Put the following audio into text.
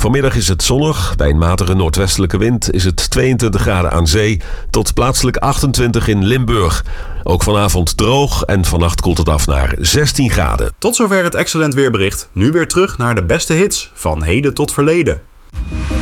Vanmiddag is het zonnig. Bij een matige noordwestelijke wind is het 22 graden aan zee tot plaatselijk 28 in Limburg. Ook vanavond droog en vannacht koelt het af naar 16 graden. Tot zover het Excellent Weerbericht. Nu weer terug naar de beste hits van heden tot verleden.